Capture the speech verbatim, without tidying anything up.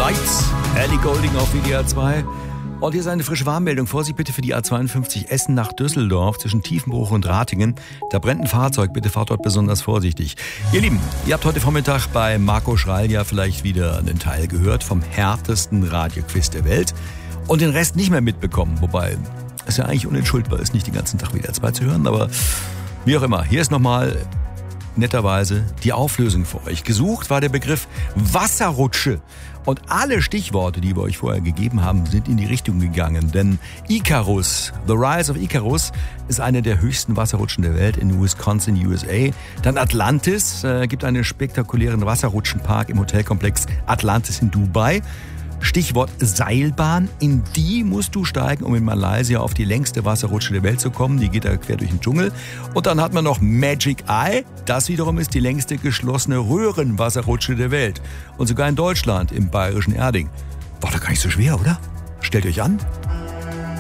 Lights, Ellie Goulding auf W D R zwei. Und hier ist eine frische Warnmeldung. Vorsicht bitte für die A zweiundfünfzig Essen nach Düsseldorf zwischen Tiefenbruch und Ratingen. Da brennt ein Fahrzeug, bitte fahrt dort besonders vorsichtig. Ihr Lieben, ihr habt heute Vormittag bei Marco Schreil ja vielleicht wieder einen Teil gehört vom härtesten Radioquiz der Welt und den Rest nicht mehr mitbekommen. Wobei es ja eigentlich unentschuldbar ist, nicht den ganzen Tag W D R zwei zu hören, aber wie auch immer. Hier ist nochmal netterweise die Auflösung für euch. Gesucht war der Begriff Wasserrutsche. Und alle Stichworte, die wir euch vorher gegeben haben, sind in die Richtung gegangen. Denn Icarus, The Rise of Icarus, ist eine der höchsten Wasserrutschen der Welt in Wisconsin, U S A. Dann Atlantis, äh, gibt einen spektakulären Wasserrutschenpark im Hotelkomplex Atlantis in Dubai. Stichwort Seilbahn, in die musst du steigen, um in Malaysia auf die längste Wasserrutsche der Welt zu kommen. Die geht da quer durch den Dschungel. Und dann hat man noch Magic Eye. Das wiederum ist die längste geschlossene Röhrenwasserrutsche der Welt. Und sogar in Deutschland, im bayerischen Erding. War doch gar nicht so schwer, oder? Stellt euch an.